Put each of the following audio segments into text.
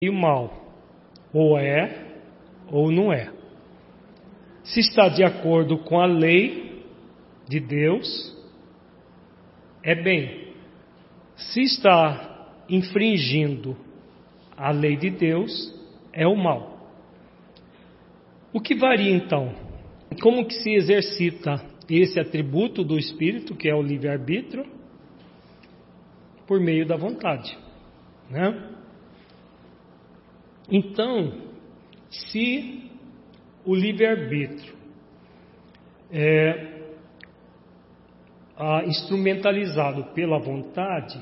e o mal, ou é ou não é. Se está de acordo com a lei de Deus, é bem. Se está infringindo a lei de Deus, é o mal. O que varia então? Como que se exercita esse atributo do Espírito, que é o livre-arbítrio? Por meio da vontade, né? Então, se o livre-arbítrio é instrumentalizado pela vontade,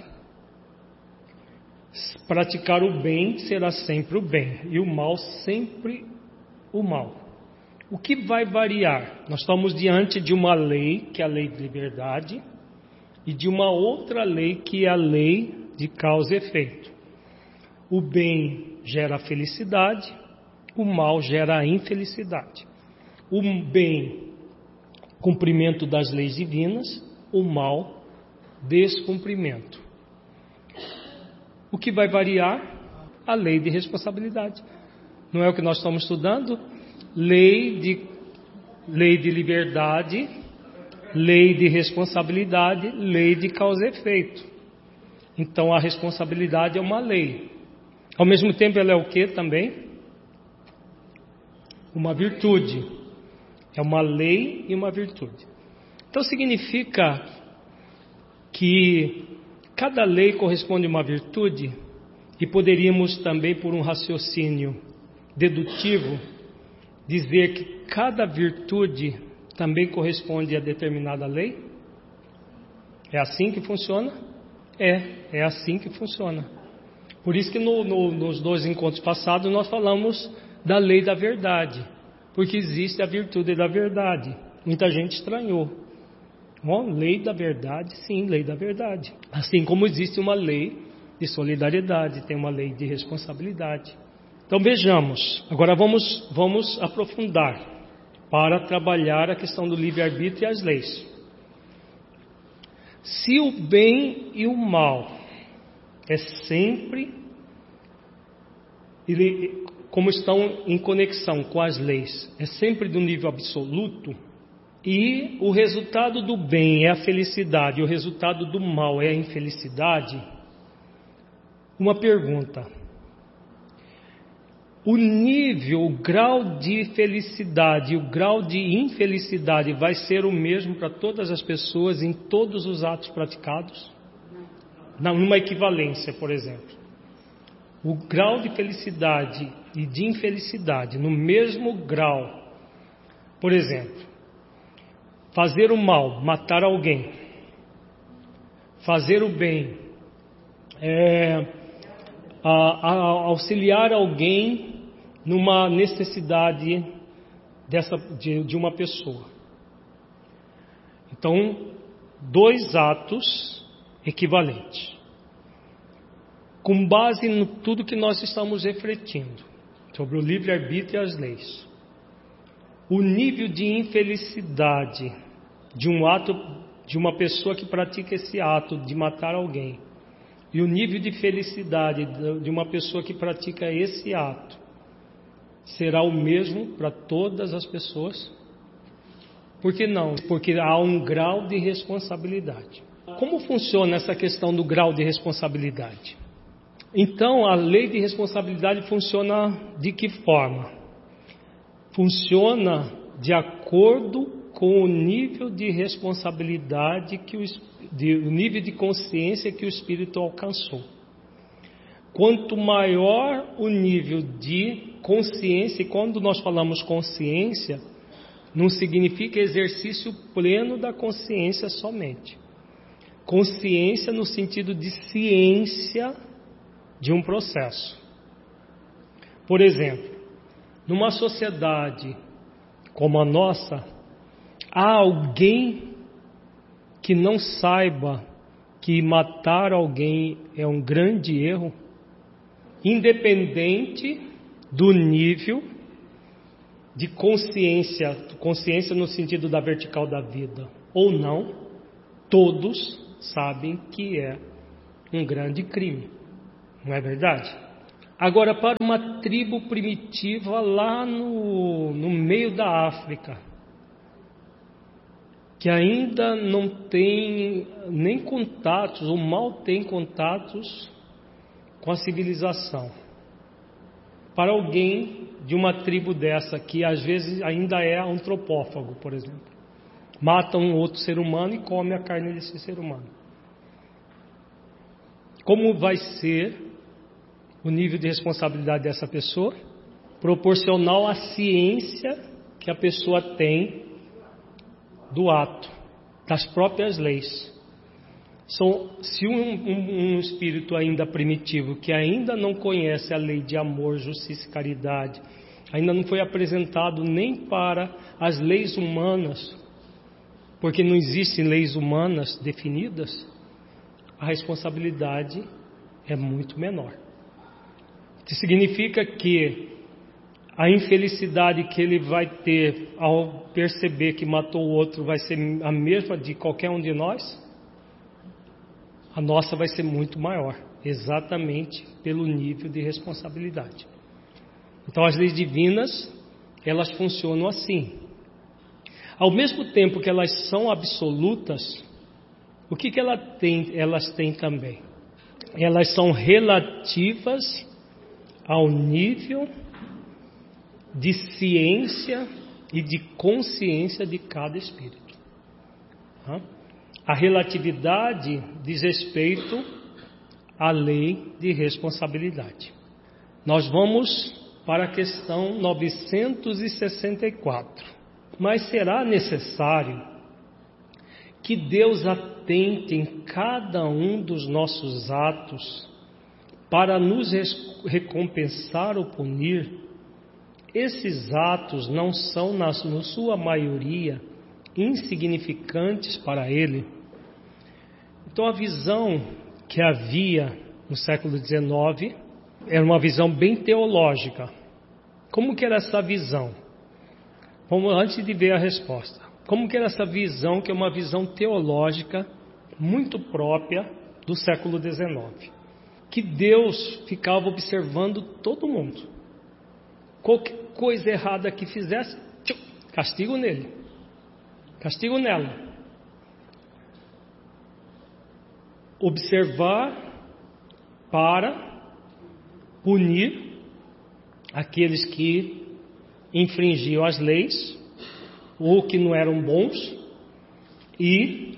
praticar o bem será sempre o bem e o mal sempre o mal. O que vai variar? Nós estamos diante de uma lei, que é a lei de liberdade, e de uma outra lei, que é a lei de causa e efeito. O bem gera felicidade, o mal gera a infelicidade. O bem, cumprimento das leis divinas, o mal, descumprimento. O que vai variar? A lei de responsabilidade. Não é o que nós estamos estudando? Lei de liberdade, lei de responsabilidade, lei de causa e efeito. Então a responsabilidade é uma lei. Ao mesmo tempo ela é o que também? Uma virtude. É uma lei e uma virtude. Então significa que cada lei corresponde a uma virtude, e poderíamos também, por um raciocínio dedutivo, dizer que cada virtude também corresponde a determinada lei? É assim que funciona? É assim que funciona. Por isso que nos 2 encontros passados nós falamos da lei da verdade, porque existe a virtude da verdade. Muita gente estranhou. Lei da verdade, sim, lei da verdade. Assim como existe uma lei de solidariedade, tem uma lei de responsabilidade. Então vejamos, agora vamos aprofundar para trabalhar a questão do livre-arbítrio e as leis. Se o bem e o mal é sempre, como estão em conexão com as leis, é sempre do nível absoluto, e o resultado do bem é a felicidade, e o resultado do mal é a infelicidade, uma pergunta: o nível, o grau de felicidade e o grau de infelicidade vai ser o mesmo para todas as pessoas em todos os atos praticados? Numa equivalência, por exemplo. O grau de felicidade e de infelicidade no mesmo grau. Por exemplo, fazer o mal, matar alguém. Fazer o bem, auxiliar alguém numa necessidade de uma pessoa. Então, 2 atos equivalentes, com base em tudo que nós estamos refletindo sobre o livre-arbítrio e as leis. O nível de infelicidade de um ato, de uma pessoa que pratica esse ato de matar alguém, e o nível de felicidade de uma pessoa que pratica esse ato será o mesmo para todas as pessoas? Por que não? Porque há um grau de responsabilidade. Como funciona essa questão do grau de responsabilidade? Então, a lei de responsabilidade funciona de que forma? Funciona de acordo com o nível de responsabilidade, o nível de consciência que o espírito alcançou. Quanto maior o nível de consciência, e quando nós falamos consciência, não significa exercício pleno da consciência somente. Consciência no sentido de ciência de um processo. Por exemplo, numa sociedade como a nossa, há alguém que não saiba que matar alguém é um grande erro, independente do nível de consciência no sentido da vertical da vida, ou não, todos sabem que é um grande crime. Não é verdade? Agora, para uma tribo primitiva lá no meio da África, que ainda não tem nem contatos, ou mal tem contatos com a civilização. Para alguém de uma tribo dessa, que às vezes ainda é antropófago, por exemplo, mata um outro ser humano e come a carne desse ser humano. Como vai ser o nível de responsabilidade dessa pessoa? Proporcional à ciência que a pessoa tem do ato, das próprias leis. Se um espírito ainda primitivo, que ainda não conhece a lei de amor, justiça e caridade, ainda não foi apresentado nem para as leis humanas, porque não existem leis humanas definidas, a responsabilidade é muito menor. Isso significa que a infelicidade que ele vai ter ao perceber que matou o outro vai ser a mesma de qualquer um de nós? A nossa vai ser muito maior, exatamente pelo nível de responsabilidade. Então as leis divinas, elas funcionam assim. Ao mesmo tempo que elas são absolutas, o que elas têm também? Elas são relativas ao nível de ciência e de consciência de cada espírito. A relatividade diz respeito à lei de responsabilidade. Nós vamos para a questão 964. Mas será necessário que Deus atente em cada um dos nossos atos para nos recompensar ou punir? Esses atos não são, na sua maioria, insignificantes para Ele? Então a visão que havia no século XIX era uma visão bem teológica. Como que era essa visão? Vamos, antes de ver a resposta, como que era essa visão, que é uma visão teológica muito própria do século XIX? Que Deus ficava observando todo mundo. Qualquer coisa errada que fizesse, castigo nele, castigo nela. Observar para punir aqueles que infringiam as leis ou que não eram bons e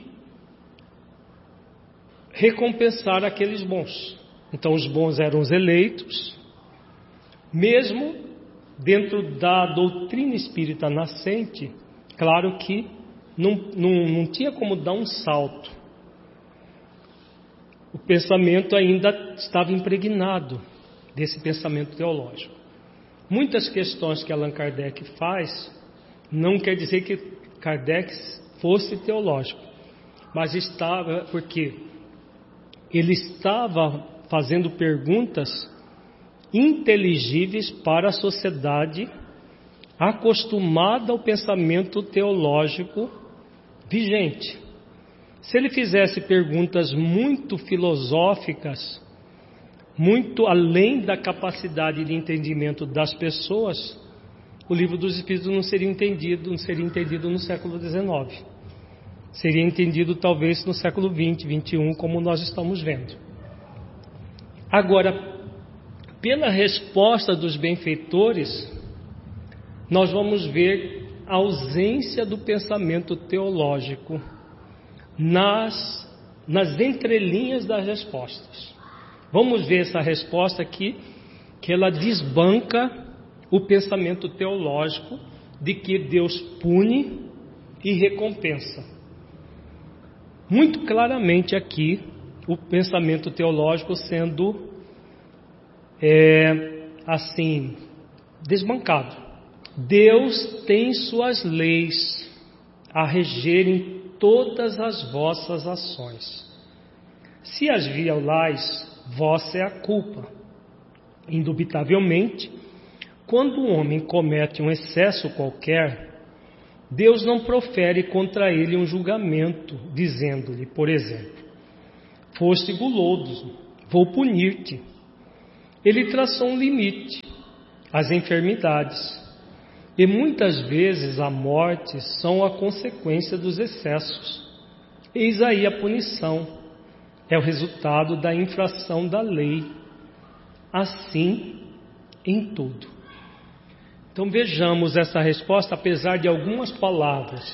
recompensar aqueles bons. Então os bons eram os eleitos, mesmo dentro da doutrina espírita nascente. Claro que não tinha como dar um salto. O pensamento ainda estava impregnado desse pensamento teológico. Muitas questões que Allan Kardec faz, não quer dizer que Kardec fosse teológico, mas estava, porque ele estava fazendo perguntas inteligíveis para a sociedade acostumada ao pensamento teológico vigente. Se ele fizesse perguntas muito filosóficas, muito além da capacidade de entendimento das pessoas, o Livro dos Espíritos não seria entendido no século XIX. Seria entendido talvez no século XX, XXI, como nós estamos vendo. Agora, pela resposta dos benfeitores, nós vamos ver a ausência do pensamento teológico nas entrelinhas das respostas. Vamos ver essa resposta aqui, que ela desbanca o pensamento teológico de que Deus pune e recompensa. Muito claramente aqui, o pensamento teológico sendo assim, desbancado. Deus tem suas leis a regerem todas as vossas ações. Se as violais, vossa é a culpa. Indubitavelmente, quando o homem comete um excesso qualquer, Deus não profere contra ele um julgamento, dizendo-lhe, por exemplo, foste guloso, vou punir-te. Ele traçou um limite às enfermidades. E muitas vezes a morte são a consequência dos excessos. Eis aí a punição. É o resultado da infração da lei. Assim em tudo. Então vejamos essa resposta, apesar de algumas palavras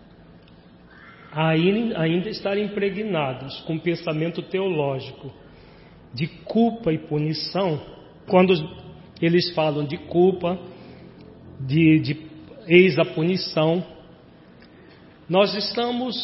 ainda estarem impregnadas com pensamento teológico de culpa e punição. Quando eles falam de culpa, de eis a punição, nós estamos,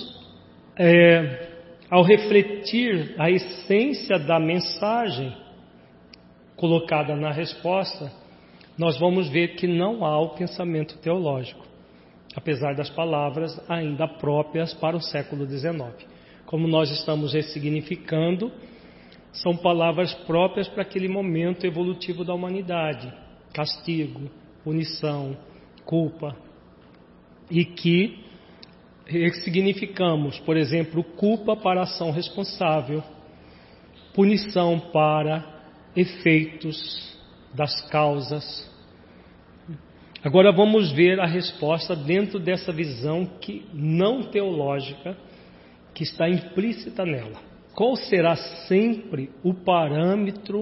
ao refletir a essência da mensagem colocada na resposta, nós vamos ver que não há o pensamento teológico, apesar das palavras ainda próprias para o século XIX. Como nós estamos ressignificando, são palavras próprias para aquele momento evolutivo da humanidade: castigo, punição, culpa. E que ressignificamos, por exemplo, culpa para ação responsável, punição para efeitos das causas. Agora vamos ver a resposta dentro dessa visão que não teológica que está implícita nela. Qual será sempre o parâmetro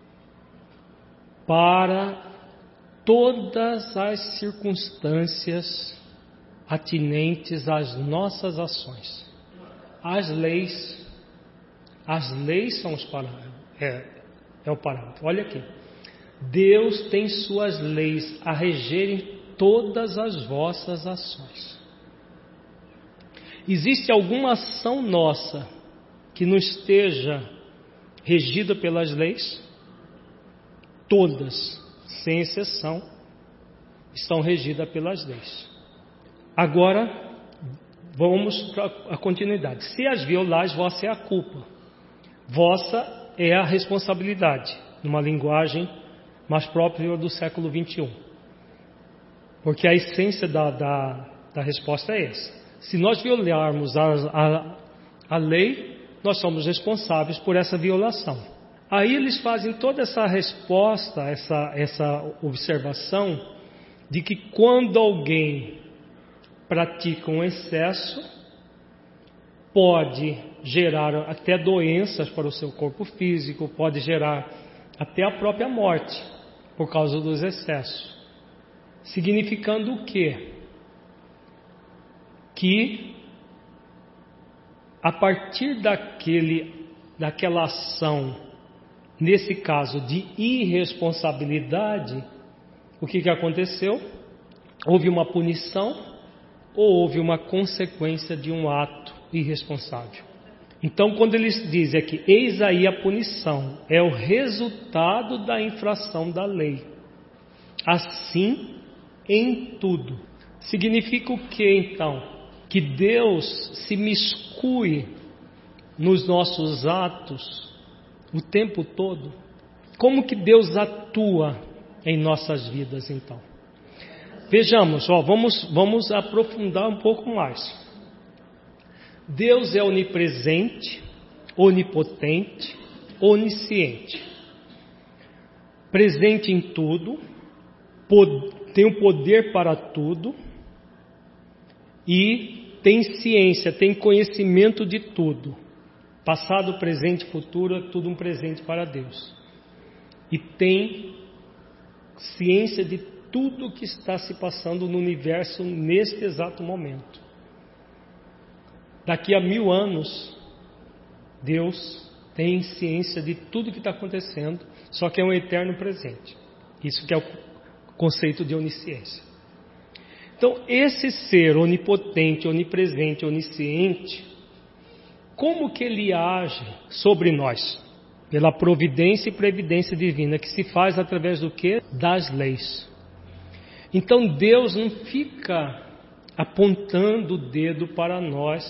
para todas as circunstâncias atinentes às nossas ações? As leis. As leis são os parâmetros. É o parâmetro. Olha aqui. Deus tem suas leis a regerem todas as vossas ações. Existe alguma ação nossa que não esteja regida pelas leis? Todas, sem exceção, estão regidas pelas leis. Agora, vamos para a continuidade. Se as violares, vossa é a culpa. Vossa é a responsabilidade, numa linguagem mais própria do século XXI. Porque a essência da resposta é essa. Se nós violarmos a lei, nós somos responsáveis por essa violação. Aí eles fazem toda essa resposta, essa observação, de que quando alguém pratica um excesso, pode gerar até doenças para o seu corpo físico, pode gerar até a própria morte por causa dos excessos. Significando o quê? Que a partir daquela ação, nesse caso de irresponsabilidade, o que aconteceu? Houve uma punição ou houve uma consequência de um ato irresponsável. Então, quando eles dizem aqui, eis aí a punição, é o resultado da infração da lei. Assim, em tudo. Significa o que, então? Que Deus se miscue nos nossos atos o tempo todo? Como que Deus atua em nossas vidas, então? Vejamos, vamos aprofundar um pouco mais. Deus é onipresente, onipotente, onisciente. Presente em tudo, tem o poder para tudo e tem ciência, tem conhecimento de tudo. Passado, presente e futuro é tudo um presente para Deus. E tem ciência de tudo que está se passando no universo neste exato momento. Daqui a 1000 anos, Deus tem ciência de tudo que está acontecendo, só que é um eterno presente. Isso que é o conceito de onisciência. Então, esse ser onipotente, onipresente, onisciente, como que ele age sobre nós? Pela providência e previdência divina, que se faz através do quê? Das leis. Então Deus não fica apontando o dedo para nós,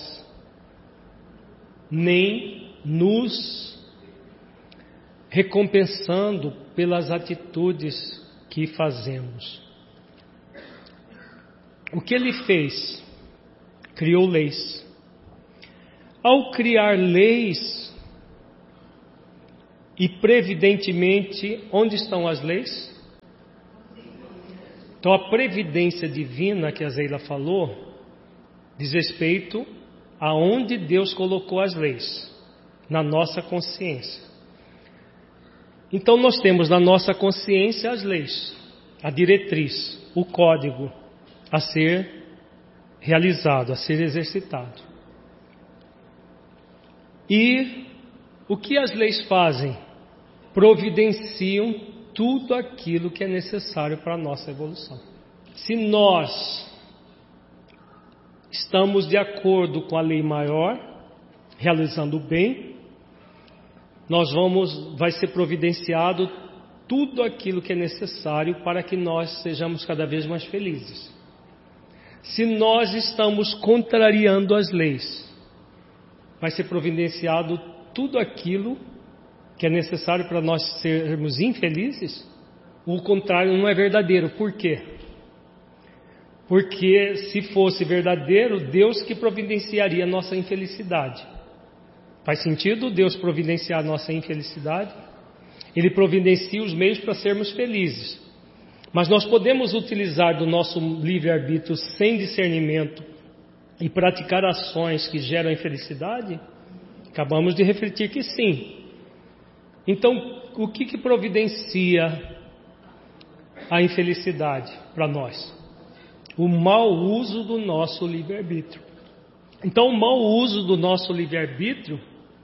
nem nos recompensando pelas atitudes que fazemos. O que ele fez? Criou leis. Ao criar leis E previdentemente, onde estão as leis? Então a previdência divina que a Zeila falou diz respeito aonde Deus colocou as leis, na nossa consciência. Então nós temos na nossa consciência as leis, a diretriz, o código a ser realizado, a ser exercitado. E o que as leis fazem? Providenciam tudo aquilo que é necessário para a nossa evolução. Se nós estamos de acordo com a lei maior, realizando o bem, vai ser providenciado tudo aquilo que é necessário para que nós sejamos cada vez mais felizes. Se nós estamos contrariando as leis, vai ser providenciado tudo aquilo que é necessário para nós sermos infelizes. O contrário não é verdadeiro. Por quê? Porque se fosse verdadeiro, Deus que providenciaria a nossa infelicidade. Faz sentido Deus providenciar a nossa infelicidade? Ele providencia os meios para sermos felizes. Mas nós podemos utilizar do nosso livre-arbítrio sem discernimento e praticar ações que geram infelicidade? Acabamos de refletir que sim. Então, o que providencia a infelicidade para nós? O mau uso do nosso livre-arbítrio. Então, o mau uso do nosso livre-arbítrio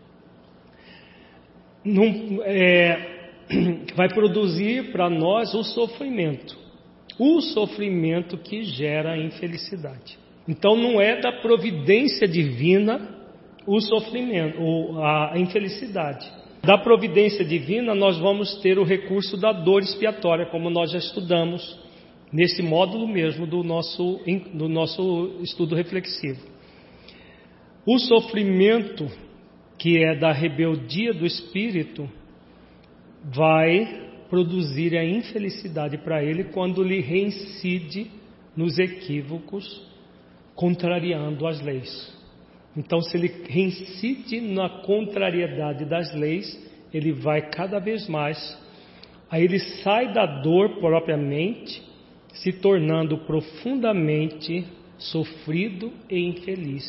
vai produzir para nós o sofrimento que gera a infelicidade. Então, não é da providência divina o sofrimento, a infelicidade. Da providência divina nós vamos ter o recurso da dor expiatória, como nós já estudamos nesse módulo mesmo do nosso estudo reflexivo. O sofrimento, que é da rebeldia do espírito, vai produzir a infelicidade para ele quando lhe reincide nos equívocos, contrariando as leis. Então, se ele reincide na contrariedade das leis, ele vai cada vez mais, aí ele sai da dor propriamente, se tornando profundamente sofrido e infeliz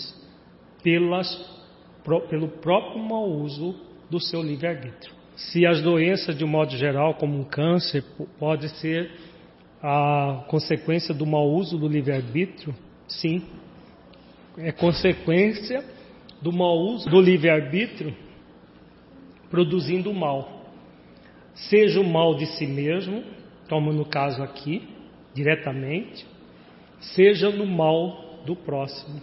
pelo próprio mau uso do seu livre-arbítrio. Se as doenças, de um modo geral, como um câncer, pode ser a consequência do mau uso do livre-arbítrio, sim. É consequência do mau uso do livre-arbítrio produzindo o mal. Seja o mal de si mesmo, como no caso aqui, diretamente, seja no mal do próximo.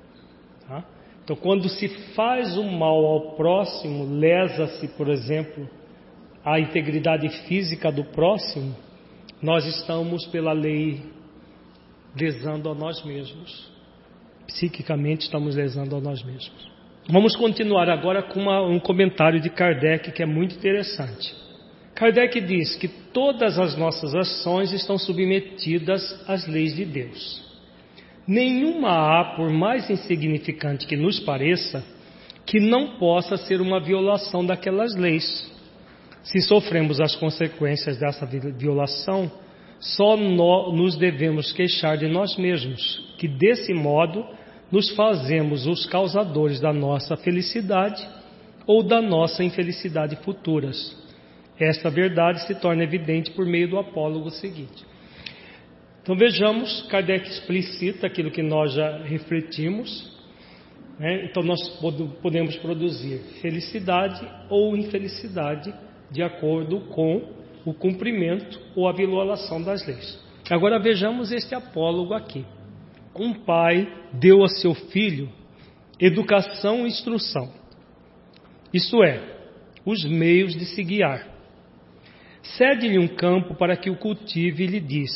Tá? Então, quando se faz o mal ao próximo, lesa-se, por exemplo, a integridade física do próximo, nós estamos, pela lei, lesando a nós mesmos. Psiquicamente estamos lesando a nós mesmos. Vamos continuar agora com um comentário de Kardec que é muito interessante. Kardec diz que todas as nossas ações estão submetidas às leis de Deus. Nenhuma há, por mais insignificante que nos pareça, que não possa ser uma violação daquelas leis. Se sofremos as consequências dessa violação, só nos devemos queixar de nós mesmos, que desse modo nos fazemos os causadores da nossa felicidade ou da nossa infelicidade futuras. Esta verdade se torna evidente por meio do apólogo seguinte. Então vejamos, Kardec explicita aquilo que nós já refletimos, né? Então nós podemos produzir felicidade ou infelicidade de acordo com o cumprimento ou a violação das leis. Agora vejamos este apólogo aqui. Um pai deu a seu filho educação e instrução, isto é, os meios de se guiar. Cede-lhe um campo para que o cultive e lhe diz: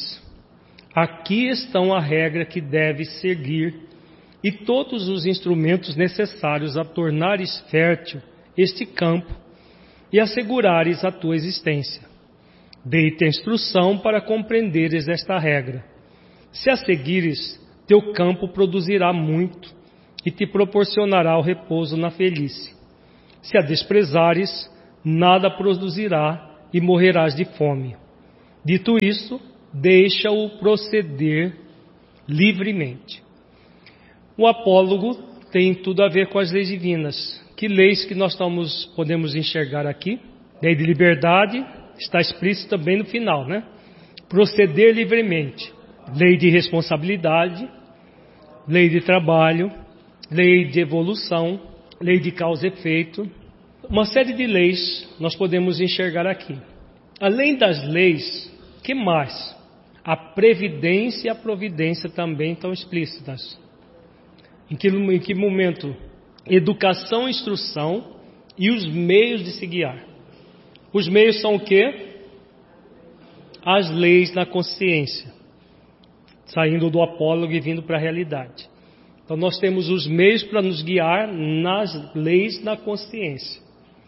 aqui estão a regra que deves seguir e todos os instrumentos necessários a tornares fértil este campo e assegurares a tua existência. Dei-te a instrução para compreenderes esta regra. Se a seguires, teu campo produzirá muito e te proporcionará o repouso na velhice. Se a desprezares, nada produzirá e morrerás de fome. Dito isso, deixa-o proceder livremente. O apólogo tem tudo a ver com as leis divinas. Que leis que nós podemos enxergar aqui? Lei de liberdade, está explícito também no final, né? Proceder livremente. Lei de responsabilidade, lei de trabalho, lei de evolução, lei de causa e efeito. Uma série de leis nós podemos enxergar aqui. Além das leis, que mais? A previdência e a providência também estão explícitas. Em que momento? Educação, instrução e os meios de se guiar. Os meios são o quê? As leis da consciência, saindo do apólogo e vindo para a realidade. Então nós temos os meios para nos guiar nas leis da consciência.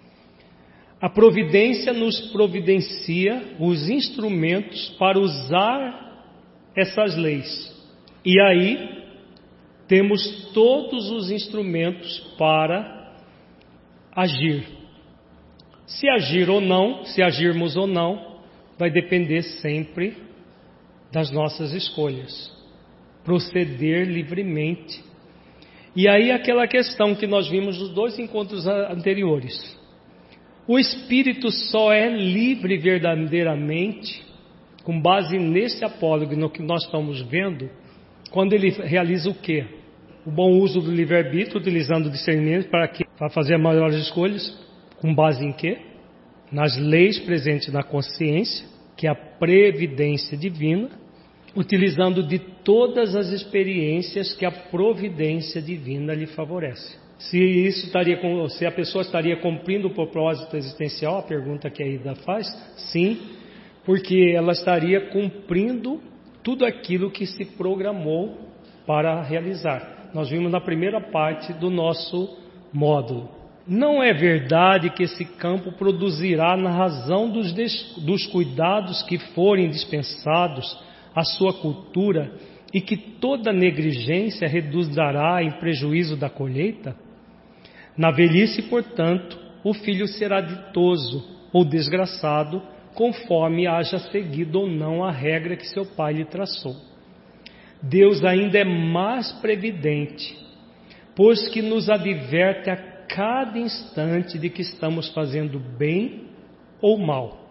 A providência nos providencia os instrumentos para usar essas leis. E aí temos todos os instrumentos para agir. Se agir ou não, se agirmos ou não, vai depender sempre das nossas escolhas. Proceder livremente. E aí aquela questão que nós vimos nos 2 encontros anteriores. O espírito só é livre verdadeiramente, com base nesse apólogo, no que nós estamos vendo, quando ele realiza o quê? O bom uso do livre-arbítrio, utilizando o discernimento para fazer as maiores escolhas, com base em quê? Nas leis presentes na consciência, que é a previdência divina, utilizando de todas as experiências que a providência divina lhe favorece. Se a pessoa estaria cumprindo o propósito existencial, a pergunta que a Ida faz, sim, porque ela estaria cumprindo tudo aquilo que se programou para realizar. Nós vimos na primeira parte do nosso módulo. Não é verdade que esse campo produzirá, na razão dos cuidados que forem dispensados à sua cultura, e que toda negligência reduzirá em prejuízo da colheita? Na velhice, portanto, o filho será ditoso ou desgraçado, conforme haja seguido ou não a regra que seu pai lhe traçou. Deus ainda é mais previdente, pois que nos adverte a cada instante de que estamos fazendo bem ou mal.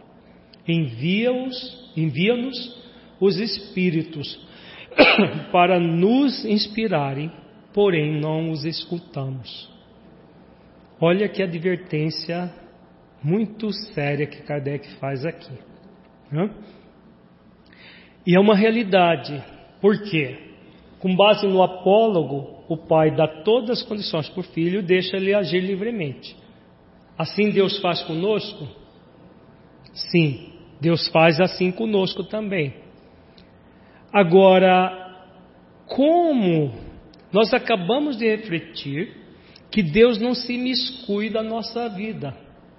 Envia-nos os Espíritos para nos inspirarem, porém não os escutamos. Olha que advertência muito séria que Kardec faz aqui, né? E é uma realidade. Por quê? Com base no apólogo, o pai dá todas as condições para o filho e deixa ele agir livremente. Assim Deus faz conosco? Sim, Deus faz assim conosco também. Agora, como nós acabamos de refletir que Deus não se miscui da nossa vida.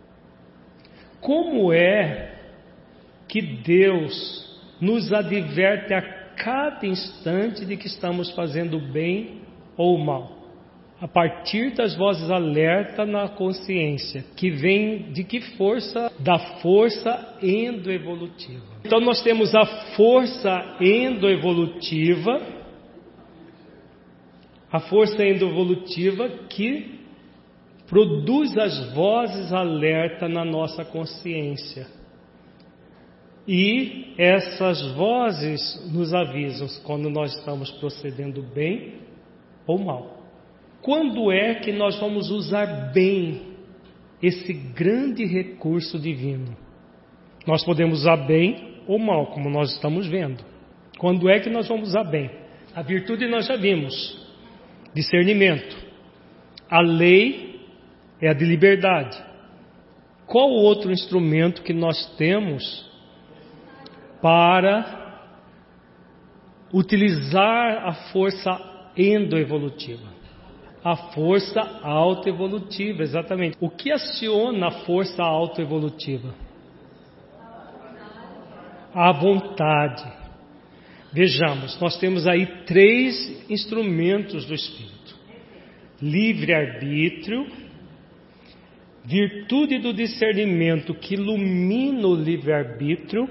Como é que Deus nos adverte a cada instante de que estamos fazendo bem ou mal? A partir das vozes alerta na consciência, que vem de que força? Da força endoevolutiva. Então nós temos a força endoevolutiva, que produz as vozes alerta na nossa consciência. E essas vozes nos avisam quando nós estamos procedendo bem ou mal. Quando é que nós vamos usar bem esse grande recurso divino? Nós podemos usar bem ou mal, como nós estamos vendo. Quando é que nós vamos usar bem? A virtude nós já vimos. Discernimento. A lei é a de liberdade. Qual o outro instrumento que nós temos para utilizar a força endoevolutiva? A força autoevolutiva, exatamente. O que aciona a força autoevolutiva? A vontade. Vejamos, nós temos aí 3 instrumentos do Espírito: livre-arbítrio, virtude do discernimento que ilumina o livre-arbítrio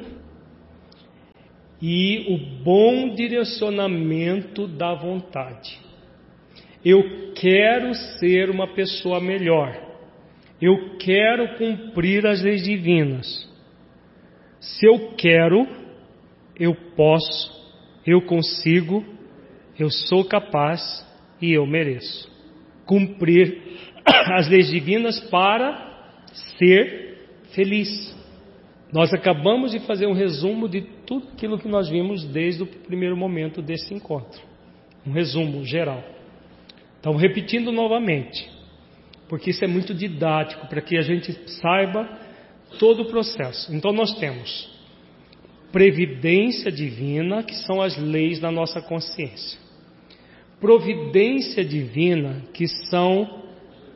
e o bom direcionamento da vontade. Eu quero ser uma pessoa melhor. Eu quero cumprir as leis divinas. Se eu quero, eu posso, eu consigo, eu sou capaz e eu mereço cumprir as leis divinas para ser feliz. Nós acabamos de fazer um resumo de tudo aquilo que nós vimos desde o primeiro momento desse encontro. Um resumo geral. Então, repetindo novamente, porque isso é muito didático, para que a gente saiba todo o processo. Então, nós temos previdência divina, que são as leis da nossa consciência. Providência divina, que são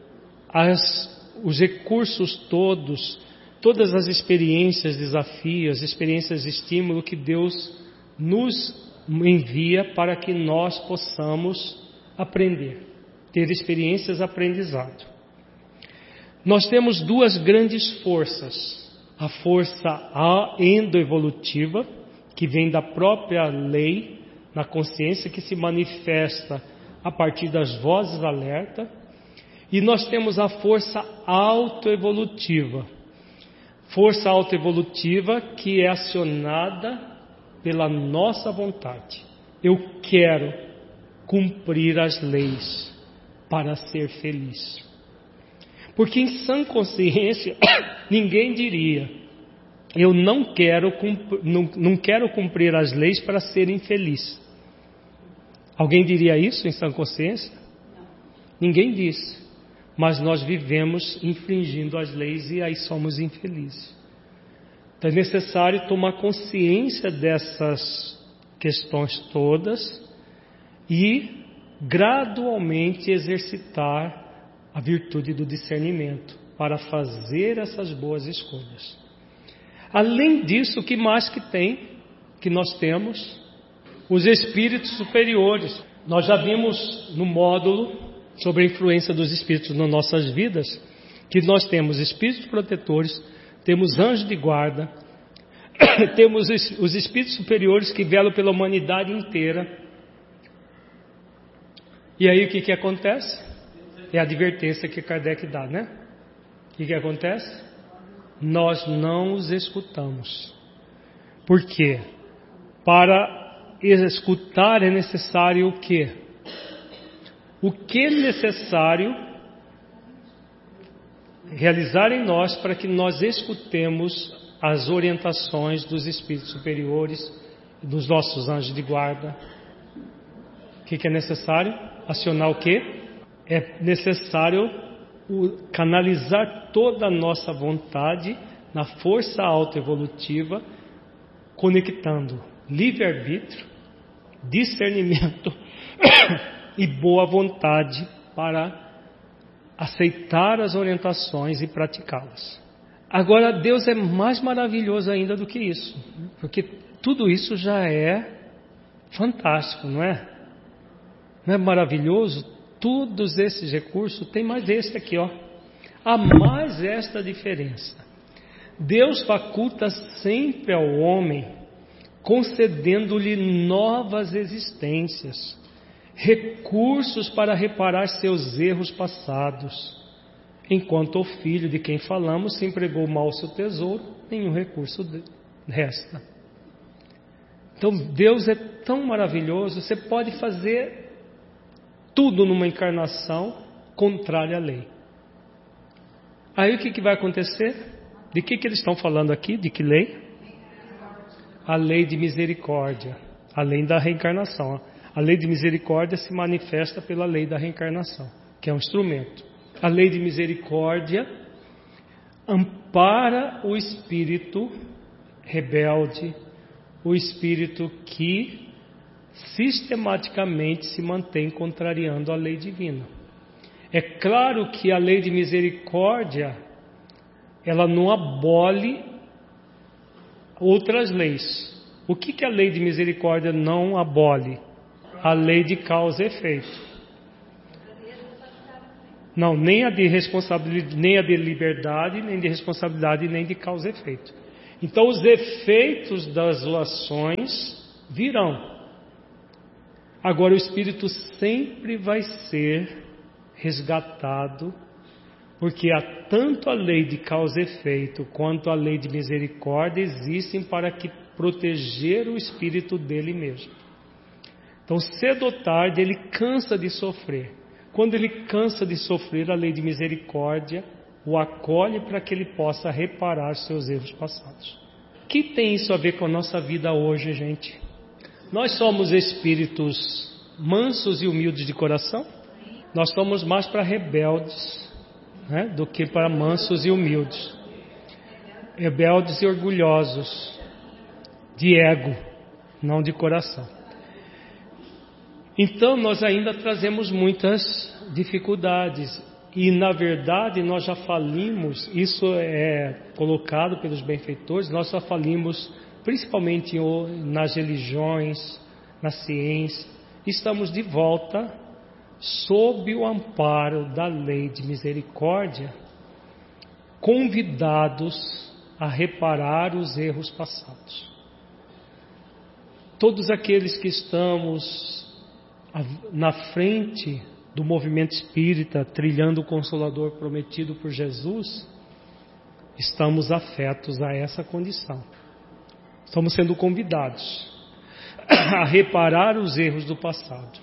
os recursos todos, todas as experiências, desafios, experiências de estímulo que Deus nos envia para que nós possamos aprender, ter experiências de aprendizado. Nós temos duas grandes forças. A força endoevolutiva, que vem da própria lei na consciência, que se manifesta a partir das vozes alerta. E nós temos a força autoevolutiva. Força autoevolutiva que é acionada pela nossa vontade. Eu quero cumprir as leis para ser feliz. Porque em sã consciência, ninguém diria, eu não quero cumprir as leis para ser infeliz. Alguém diria isso em sã consciência? Ninguém diz. Mas nós vivemos infringindo as leis e aí somos infelizes. Então é necessário tomar consciência dessas questões todas e gradualmente exercitar a virtude do discernimento para fazer essas boas escolhas. Além disso, o que mais que nós temos? Os espíritos superiores. Nós já vimos no módulo sobre a influência dos espíritos nas nossas vidas, que nós temos espíritos protetores, temos anjos de guarda, temos os espíritos superiores que velam pela humanidade inteira. E aí o que acontece? É a advertência que Kardec dá, né? O que acontece? Nós não os escutamos. Por quê? Para escutar é necessário o quê? O que é necessário realizar em nós para que nós escutemos as orientações dos espíritos superiores, dos nossos anjos de guarda? O que é necessário? Acionar o quê? É necessário canalizar toda a nossa vontade na força autoevolutiva, conectando livre-arbítrio, discernimento e boa vontade para aceitar as orientações e praticá-las. Agora, Deus é mais maravilhoso ainda do que isso, porque tudo isso já é fantástico, não é? Não é maravilhoso? Todos esses recursos, tem mais esse aqui, ó. Há mais esta diferença. Deus faculta sempre ao homem, concedendo-lhe novas existências, recursos para reparar seus erros passados. Enquanto o filho de quem falamos se empregou mal o seu tesouro, nenhum recurso resta. Então Deus é tão maravilhoso, você pode fazer tudo numa encarnação contrária à lei. Aí o que vai acontecer? De que eles estão falando aqui? De que lei? A lei de misericórdia, a lei da reencarnação. A lei de misericórdia se manifesta pela lei da reencarnação, que é um instrumento. A lei de misericórdia ampara o espírito rebelde, o espírito que sistematicamente se mantém contrariando a lei divina. É claro que a lei de misericórdia, ela não abole outras leis. O que a lei de misericórdia não abole? A lei de causa e efeito. Não, nem a de responsabilidade, nem a de liberdade, nem de responsabilidade, nem de causa e efeito. Então os efeitos das ações virão. Agora o espírito sempre vai ser resgatado, porque há tanto a lei de causa e efeito quanto a lei de misericórdia existem para que proteger o espírito dele mesmo. Então cedo ou tarde ele cansa de sofrer. Quando ele cansa de sofrer, a lei de misericórdia o acolhe para que ele possa reparar seus erros passados. O que tem isso a ver com a nossa vida hoje, gente? Nós somos espíritos mansos e humildes de coração? Nós somos mais para rebeldes, né, do que para mansos e humildes. Rebeldes e orgulhosos, de ego, não de coração. Então nós ainda trazemos muitas dificuldades e na verdade nós já falimos, isso é colocado pelos benfeitores, nós já falimos principalmente nas religiões, na ciência. Estamos de volta sob o amparo da lei de misericórdia, convidados a reparar os erros passados. Todos aqueles que estamos na frente do movimento espírita, trilhando o Consolador prometido por Jesus, estamos afetos a essa condição. Estamos sendo convidados a reparar os erros do passado.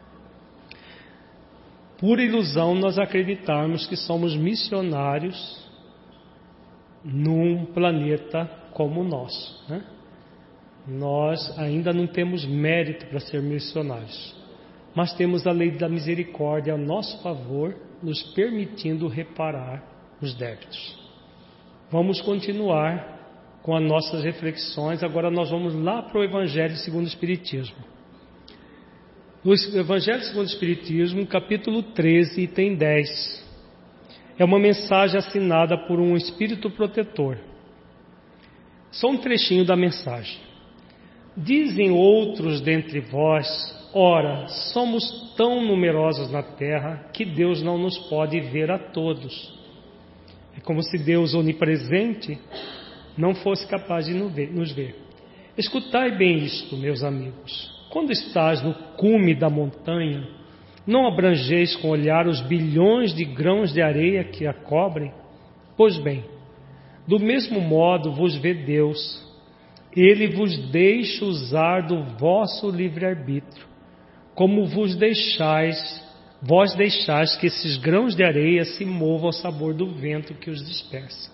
Por ilusão nós acreditarmos que somos missionários num planeta como o nosso, né? Nós ainda não temos mérito para ser missionários, mas temos a lei da misericórdia a nosso favor, nos permitindo reparar os débitos. Vamos continuar com as nossas reflexões. Agora nós vamos lá para o Evangelho segundo o Espiritismo. No Evangelho segundo o Espiritismo, capítulo 13, item 10. É uma mensagem assinada por um espírito protetor. Só um trechinho da mensagem. Dizem outros dentre vós: ora, somos tão numerosos na terra que Deus não nos pode ver a todos. É como se Deus onipresente não fosse capaz de nos ver. Escutai bem isto, meus amigos. Quando estás no cume da montanha, não abrangeis com olhar os bilhões de grãos de areia que a cobrem? Pois bem, do mesmo modo vos vê Deus. Ele vos deixa usar do vosso livre-arbítrio, como vós deixais que esses grãos de areia se movam ao sabor do vento que os dispersa.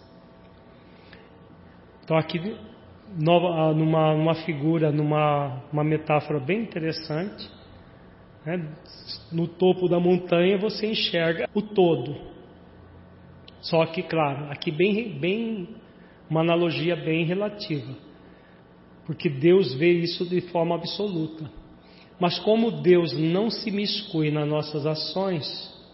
Então aqui, numa figura, numa metáfora bem interessante, né? No topo da montanha você enxerga o todo. Só que, claro, aqui bem uma analogia bem relativa, porque Deus vê isso de forma absoluta. Mas como Deus não se miscui nas nossas ações,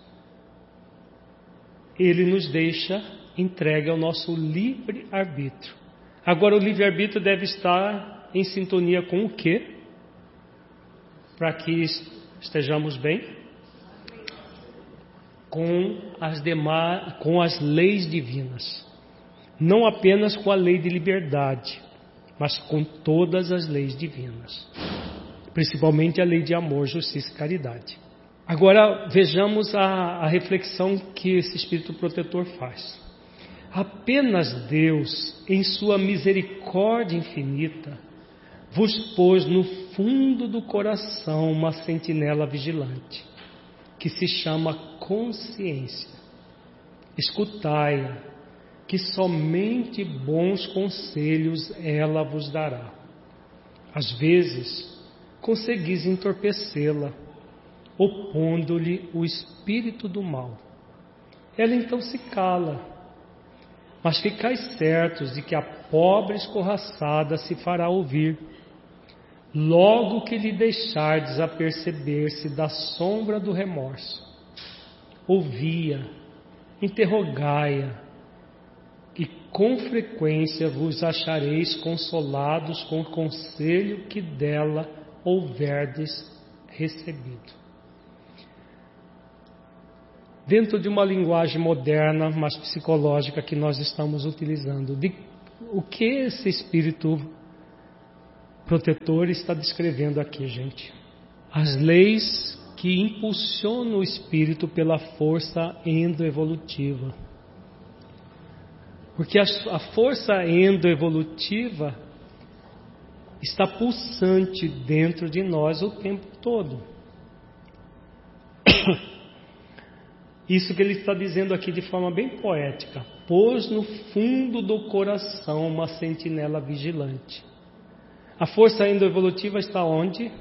Ele nos deixa entregue ao nosso livre-arbítrio. Agora o livre-arbítrio deve estar em sintonia com o quê? Para que estejamos bem? Com as leis divinas. Não apenas com a lei de liberdade, mas com todas as leis divinas. Principalmente a lei de amor, justiça e caridade. Agora vejamos a reflexão que esse Espírito Protetor faz. Apenas Deus, em sua misericórdia infinita, vos pôs no fundo do coração uma sentinela vigilante, que se chama consciência. Escutai-a, que somente bons conselhos ela vos dará. Às vezes, conseguis entorpecê-la, opondo-lhe o espírito do mal. Ela então se cala, mas ficais certos de que a pobre escorraçada se fará ouvir, logo que lhe deixardes aperceber-se da sombra do remorso. Ouvi-a, interrogai-a, e com frequência vos achareis consolados com o conselho que dela houverdes recebido. dentro de uma linguagem moderna, mas psicológica que nós estamos utilizando. O que esse espírito protetor está descrevendo aqui, gente? As leis que impulsionam o espírito pela força endoevolutiva. Porque a força endoevolutiva está pulsante dentro de nós o tempo todo. Isso que ele está dizendo aqui de forma bem poética. Pôs no fundo do coração uma sentinela vigilante. A força endoevolutiva está onde?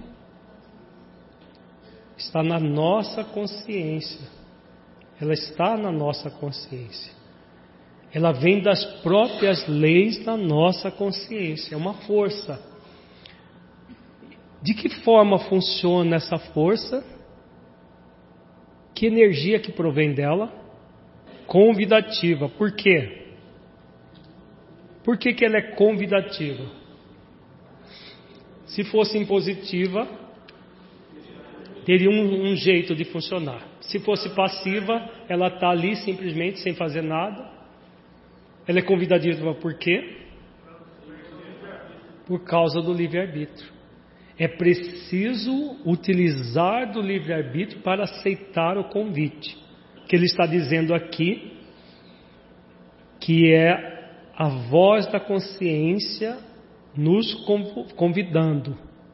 Está na nossa consciência. Ela está na nossa consciência. Ela vem das próprias leis da nossa consciência. É uma força. De que forma funciona essa força? Que energia que provém dela? Convidativa. Por quê? Por que ela é convidativa? Se fosse impositiva, teria um jeito de funcionar. Se fosse passiva, ela está ali simplesmente sem fazer nada. Ela é convidativa por quê? Por causa do livre-arbítrio. É preciso utilizar do livre-arbítrio para aceitar o convite. Que ele está dizendo aqui, que é a voz da consciência nos convidando.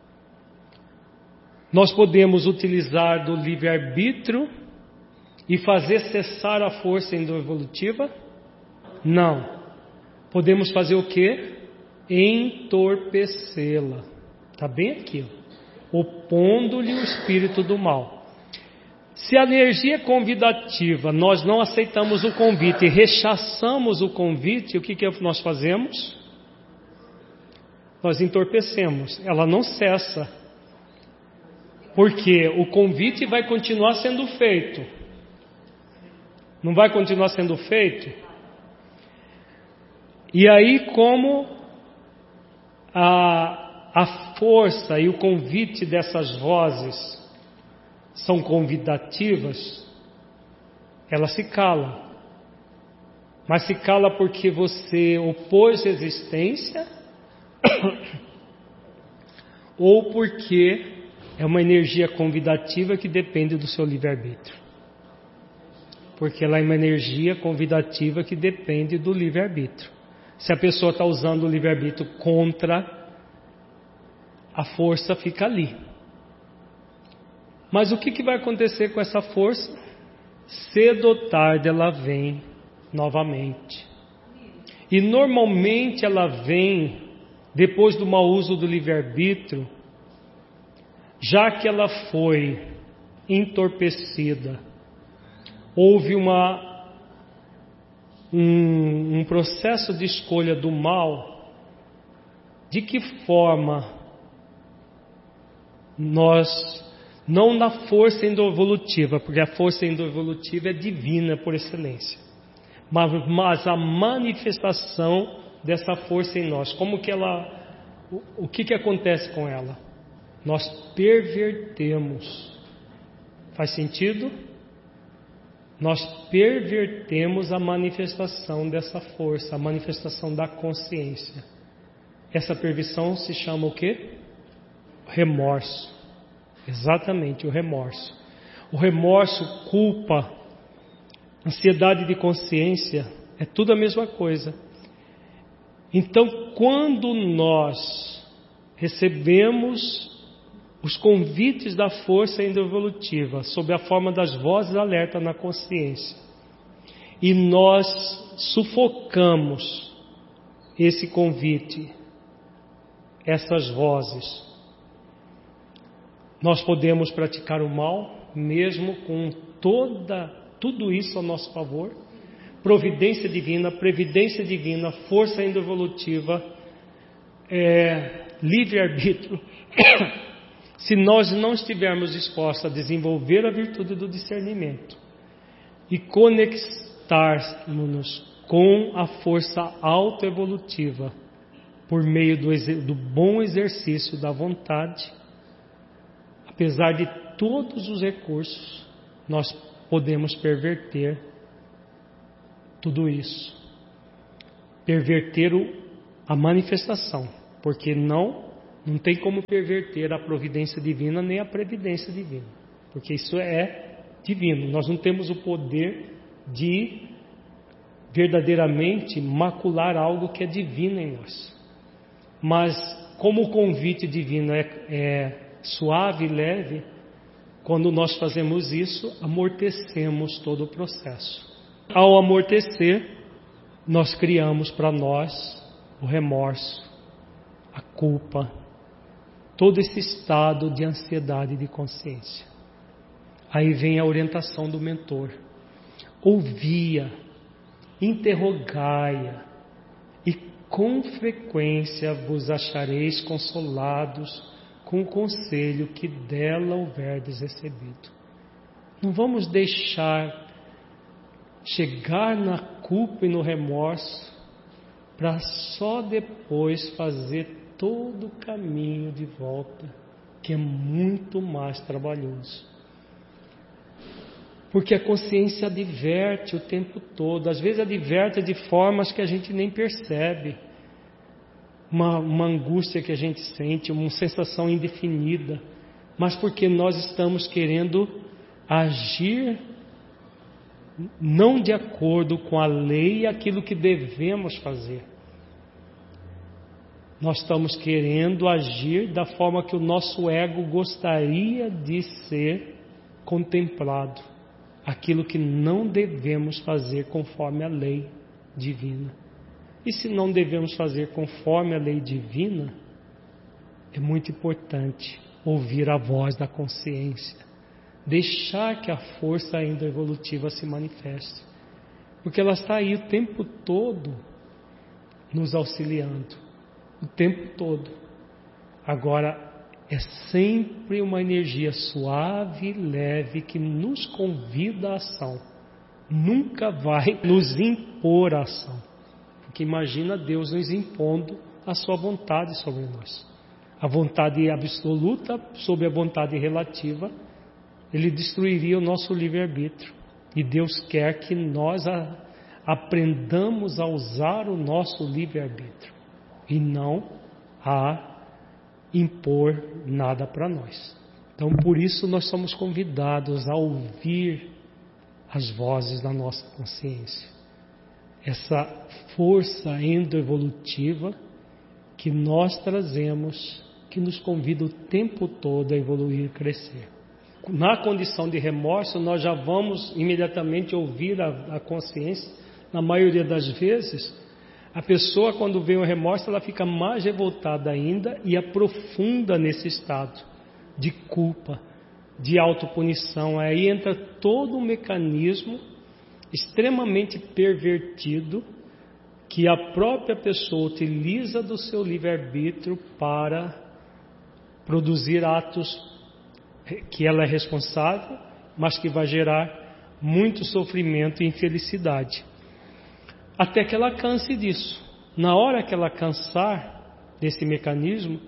Nós podemos utilizar do livre-arbítrio e fazer cessar a força endoevolutiva? Não. Podemos fazer o quê? Entorpecê-la. Está bem aqui, opondo-lhe o espírito do mal. Se a energia é convidativa, nós não aceitamos o convite e rechaçamos o convite, o que nós fazemos? Nós entorpecemos. Ela não cessa. Porque o convite vai continuar sendo feito. Não vai continuar sendo feito? E aí, como a força e o convite dessas vozes são convidativas, ela se cala. Mas se cala porque você opôs resistência ou porque é uma energia convidativa que depende do seu livre-arbítrio. Porque ela é uma energia convidativa que depende do livre-arbítrio. Se a pessoa está usando o livre-arbítrio contra, a força fica ali. Mas o que vai acontecer com essa força? Cedo ou tarde ela vem novamente. E normalmente ela vem depois do mau uso do livre-arbítrio, já que ela foi entorpecida. Houve um processo de escolha do mal. De que forma nós, não na força endoevolutiva, porque a força endoevolutiva é divina por excelência, mas a manifestação dessa força em nós, como que ela, o que acontece com ela? Nós pervertemos. Faz sentido? Nós pervertemos a manifestação dessa força, a manifestação da consciência. Essa perversão se chama o quê? Remorso. Exatamente, o remorso. O remorso, culpa, ansiedade de consciência, é tudo a mesma coisa. Então, quando nós recebemos os convites da força endoevolutiva sob a forma das vozes alerta na consciência, e nós sufocamos esse convite, essas vozes, nós podemos praticar o mal, mesmo com tudo isso a nosso favor. Providência divina, previdência divina, força endoevolutiva, livre-arbítrio. Se nós não estivermos dispostos a desenvolver a virtude do discernimento e conectarmos-nos com a força autoevolutiva por meio do bom exercício da vontade, apesar de todos os recursos, nós podemos perverter tudo isso. Perverter a manifestação, porque não tem como perverter a providência divina nem a previdência divina, porque isso é divino. Nós não temos o poder de verdadeiramente macular algo que é divino em nós. Mas como o convite divino é suave e leve, quando nós fazemos isso, amortecemos todo o processo. Ao amortecer, nós criamos para nós o remorso, a culpa, todo esse estado de ansiedade e de consciência. Aí vem a orientação do mentor. Ouvia, interrogai-a, e com frequência vos achareis consolados com o conselho que dela houverdes recebido. Não vamos deixar chegar na culpa e no remorso para só depois fazer todo o caminho de volta, que é muito mais trabalhoso. Porque a consciência adverte o tempo todo, às vezes adverte de formas que a gente nem percebe. Uma angústia que a gente sente, uma sensação indefinida, mas porque nós estamos querendo agir não de acordo com a lei e aquilo que devemos fazer. Nós estamos querendo agir da forma que o nosso ego gostaria de ser contemplado, aquilo que não devemos fazer conforme a lei divina. E se não devemos fazer conforme a lei divina, é muito importante ouvir a voz da consciência, deixar que a força ainda evolutiva se manifeste, porque ela está aí o tempo todo nos auxiliando, o tempo todo. Agora, é sempre uma energia suave e leve que nos convida à ação, nunca vai nos impor a ação. Que imagina Deus nos impondo a sua vontade sobre nós. A vontade absoluta sobre a vontade relativa, Ele destruiria o nosso livre-arbítrio. E Deus quer que nós aprendamos a usar o nosso livre-arbítrio e não a impor nada para nós. Então, por isso nós somos convidados a ouvir as vozes da nossa consciência. Essa força endoevolutiva que nós trazemos, que nos convida o tempo todo a evoluir e crescer. Na condição de remorso, nós já vamos imediatamente ouvir a consciência. Na maioria das vezes, a pessoa, quando vê o remorso, ela fica mais revoltada ainda e aprofunda nesse estado de culpa, de autopunição. Aí entra todo um mecanismo extremamente pervertido que a própria pessoa utiliza do seu livre-arbítrio para produzir atos que ela é responsável, mas que vai gerar muito sofrimento e infelicidade. Até que ela canse disso. Na hora que ela cansar desse mecanismo,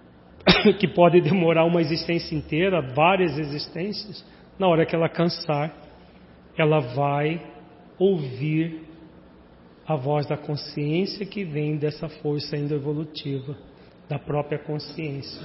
que pode demorar uma existência inteira, várias existências, na hora que ela cansar, ela vai ouvir a voz da consciência que vem dessa força endoevolutiva, da própria consciência.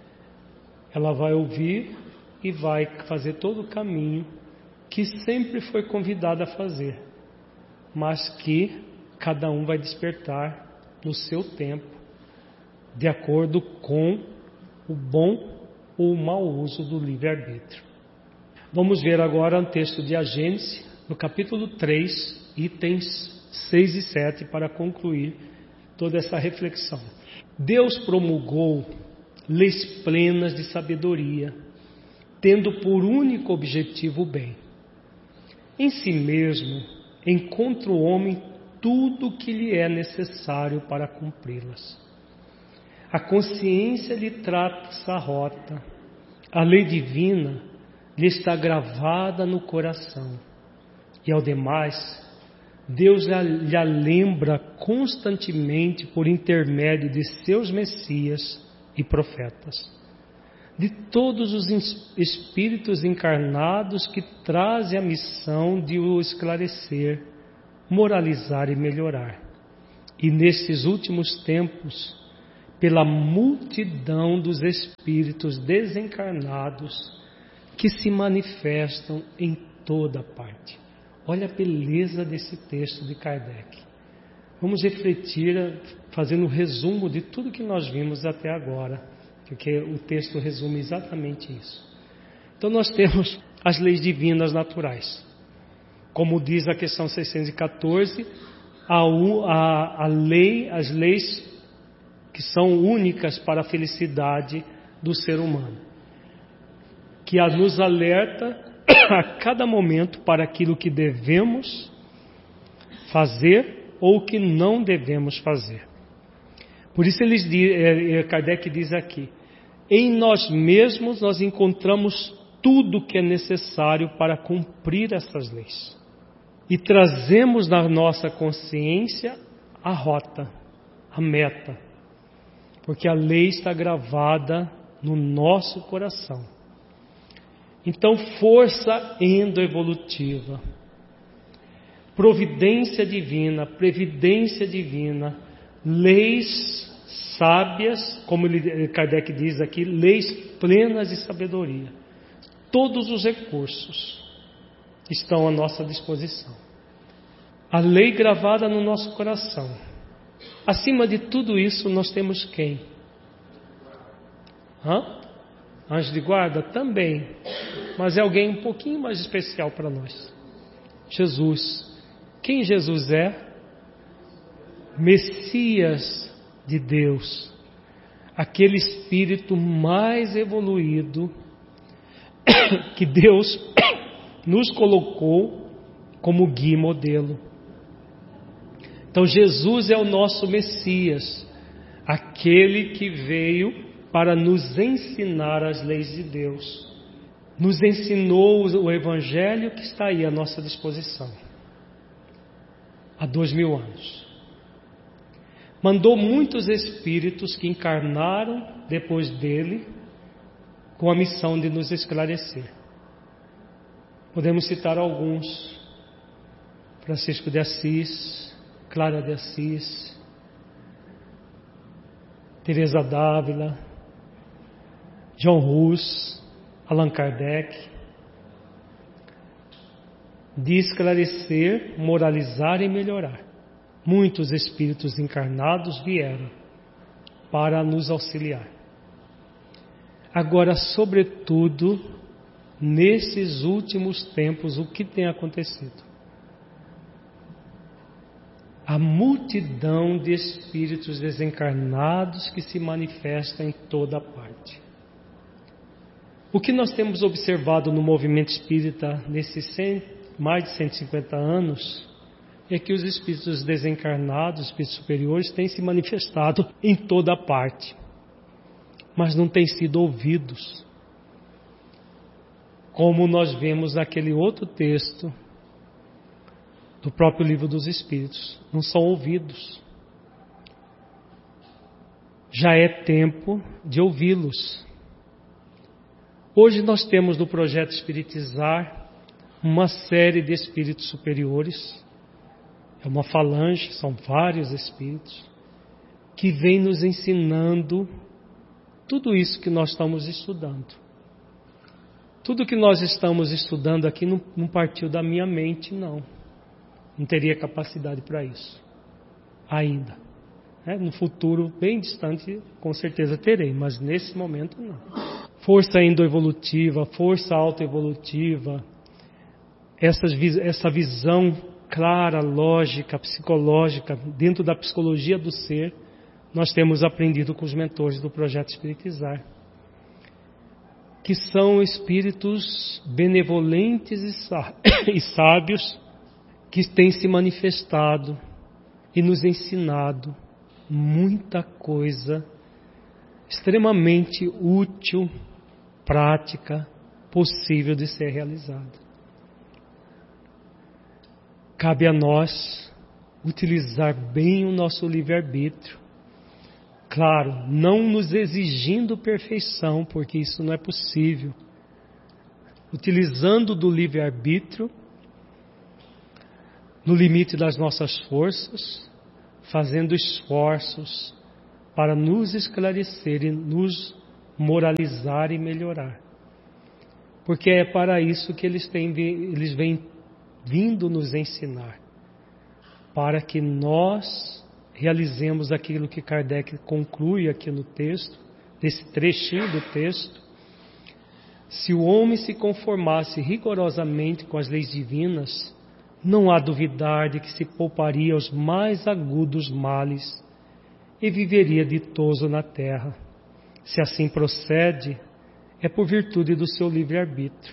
Ela vai ouvir e vai fazer todo o caminho que sempre foi convidada a fazer, mas que cada um vai despertar no seu tempo, de acordo com o bom ou o mau uso do livre-arbítrio. Vamos ver agora o texto de A Gênese, no capítulo 3, itens 6 e 7, para concluir toda essa reflexão. Deus promulgou leis plenas de sabedoria, tendo por único objetivo o bem. Em si mesmo, encontra o homem tudo o que lhe é necessário para cumpri-las. A consciência lhe traça a rota, a lei divina lhe está gravada no coração, e ao demais, Deus lhe a lembra constantemente por intermédio de seus messias e profetas. de todos os espíritos encarnados que trazem a missão de o esclarecer, moralizar e melhorar. E nesses últimos tempos, pela multidão dos espíritos desencarnados que se manifestam em toda parte. Olha a beleza desse texto de Kardec. Vamos refletir, fazendo um resumo de tudo que nós vimos até agora, porque o texto resume exatamente isso. Então nós temos as leis divinas naturais. Como diz a questão 614, as leis que são únicas para a felicidade do ser humano, que nos alerta a cada momento para aquilo que devemos fazer ou que não devemos fazer. Por isso Kardec diz aqui: em nós mesmos nós encontramos tudo que é necessário para cumprir essas leis. E trazemos na nossa consciência a rota, a meta. Porque a lei está gravada no nosso coração. Então, força endoevolutiva, providência divina, previdência divina, leis sábias, como Kardec diz aqui, leis plenas de sabedoria. Todos os recursos estão à nossa disposição. A lei gravada no nosso coração. Acima de tudo isso, nós temos quem? Anjo de guarda? Também. Mas é alguém um pouquinho mais especial para nós. Jesus. Quem Jesus é? Messias de Deus. Aquele espírito mais evoluído que Deus nos colocou como guia e modelo. Então Jesus é o nosso Messias, aquele que veio para nos ensinar as leis de Deus. Nos ensinou o Evangelho que está aí à nossa disposição. Há 2000 anos. Mandou muitos espíritos que encarnaram depois dele com a missão de nos esclarecer. Podemos citar alguns: Francisco de Assis, Clara de Assis, Teresa d'Ávila, John Hus, Allan Kardec, de esclarecer, moralizar e melhorar. Muitos espíritos encarnados vieram para nos auxiliar. Agora, sobretudo, nesses últimos tempos, o que tem acontecido? A multidão de espíritos desencarnados que se manifesta em toda parte. O que nós temos observado no movimento espírita nesses mais de 150 anos é que os espíritos desencarnados, os espíritos superiores, têm se manifestado em toda parte, mas não têm sido ouvidos. Como nós vemos naquele outro texto do próprio Livro dos Espíritos, não são ouvidos. Já é tempo de ouvi-los. Hoje nós temos no projeto Espiritizar uma série de espíritos superiores, é uma falange, são vários espíritos, que vêm nos ensinando tudo isso que nós estamos estudando. Tudo que nós estamos estudando aqui não partiu da minha mente, não. Não teria capacidade para isso, ainda. No futuro bem distante, com certeza terei, mas nesse momento não. Força endoevolutiva, força autoevolutiva, essa visão clara, lógica, psicológica, dentro da psicologia do ser, nós temos aprendido com os mentores do projeto Espiritizar, que são espíritos benevolentes e sábios, que têm se manifestado e nos ensinado muita coisa extremamente útil, prática, possível de ser realizada. Cabe a nós utilizar bem o nosso livre-arbítrio, Claro, não nos exigindo perfeição, porque isso não é possível. Utilizando do livre-arbítrio, no limite das nossas forças, fazendo esforços para nos esclarecer e nos moralizar e melhorar. Porque é para isso que eles vêm vindo nos ensinar. Para que nós realizemos aquilo que Kardec conclui aqui no texto, nesse trechinho do texto. Se o homem se conformasse rigorosamente com as leis divinas, não há duvidar de que se pouparia os mais agudos males e viveria ditoso na terra. Se assim procede, é por virtude do seu livre-arbítrio.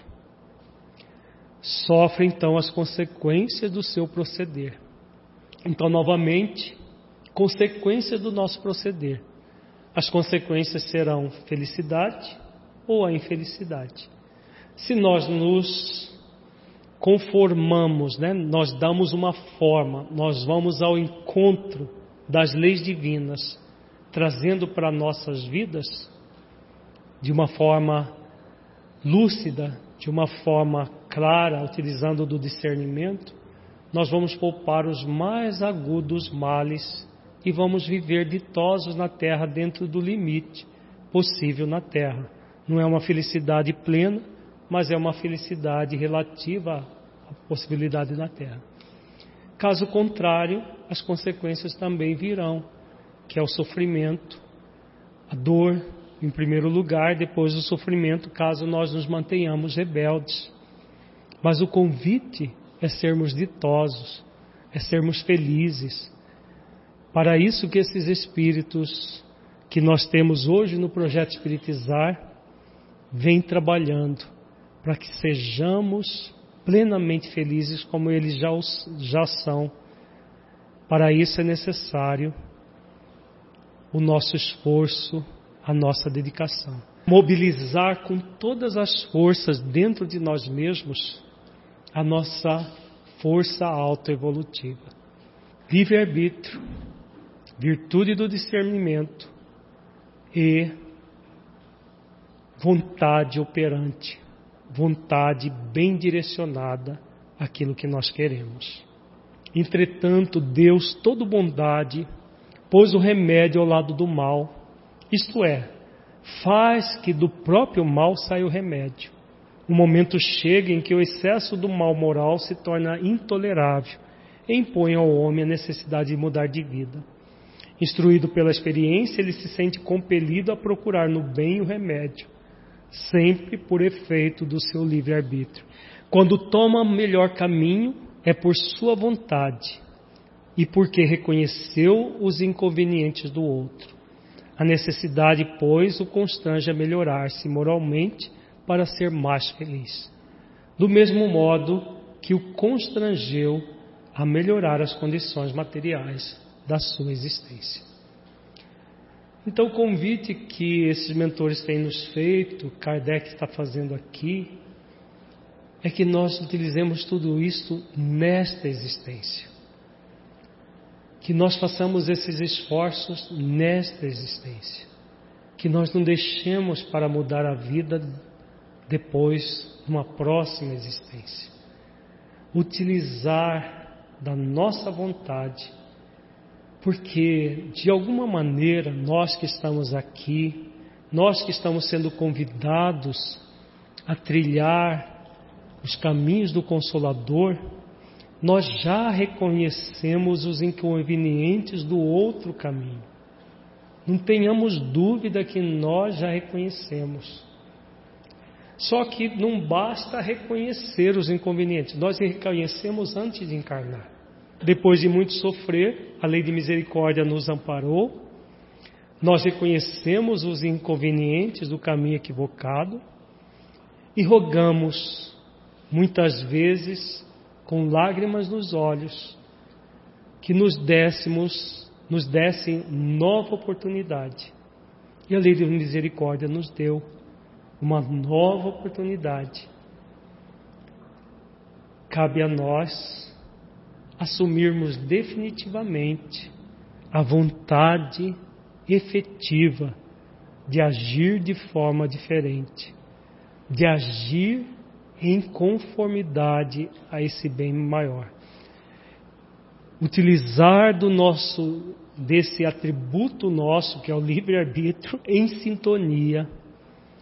Sofre então as consequências do seu proceder. Então, novamente, consequência do nosso proceder. As consequências serão felicidade ou a infelicidade. Se nós nos conformamos, nós damos uma forma, nós vamos ao encontro das leis divinas, trazendo para nossas vidas de uma forma lúcida, de uma forma clara, utilizando do discernimento, nós vamos poupar os mais agudos males e vamos viver ditosos na terra dentro do limite possível na terra. Não é uma felicidade plena, mas é uma felicidade relativa à possibilidade na terra. Caso contrário, as consequências também virão, que é o sofrimento, a dor, em primeiro lugar, depois o sofrimento, caso nós nos mantenhamos rebeldes. Mas o convite é sermos ditosos, é sermos felizes. Para isso que esses espíritos que nós temos hoje no Projeto Espiritizar vêm trabalhando para que sejamos plenamente felizes como eles já são. Para isso é necessário o nosso esforço, a nossa dedicação. Mobilizar com todas as forças dentro de nós mesmos a nossa força autoevolutiva. Livre-arbítrio, virtude do discernimento e vontade operante, vontade bem direcionada àquilo que nós queremos. Entretanto, Deus, todo bondade, pôs o remédio ao lado do mal, isto é, faz que do próprio mal saia o remédio. O momento chega em que o excesso do mal moral se torna intolerável e impõe ao homem a necessidade de mudar de vida. Instruído pela experiência, ele se sente compelido a procurar no bem o remédio, sempre por efeito do seu livre-arbítrio. Quando toma o melhor caminho, é por sua vontade e porque reconheceu os inconvenientes do outro. A necessidade, pois, o constrange a melhorar-se moralmente para ser mais feliz. Do mesmo modo que o constrangeu a melhorar as condições materiais da sua existência. Então, o convite que esses mentores têm nos feito, Kardec está fazendo aqui, é que nós utilizemos tudo isso nesta existência. Que nós façamos esses esforços nesta existência. Que nós não deixemos para mudar a vida depois, numa próxima existência. Utilizar da nossa vontade, porque de alguma maneira nós que estamos aqui, nós que estamos sendo convidados a trilhar os caminhos do Consolador, nós já reconhecemos os inconvenientes do outro caminho. Não tenhamos dúvida que nós já reconhecemos. Só que não basta reconhecer os inconvenientes, nós reconhecemos antes de encarnar. Depois de muito sofrer, a lei de misericórdia nos amparou, nós reconhecemos os inconvenientes do caminho equivocado e rogamos, muitas vezes, com lágrimas nos olhos, que nos dessem nova oportunidade. E a lei de misericórdia nos deu uma nova oportunidade. Cabe a nós assumirmos definitivamente a vontade efetiva de agir de forma diferente, de agir em conformidade a esse bem maior. Utilizar desse atributo nosso, que é o livre-arbítrio, em sintonia